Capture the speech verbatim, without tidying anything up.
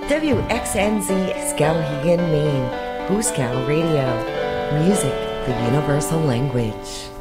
W X N Z Skowhegan, Maine. Huskow Radio. Music, the universal language.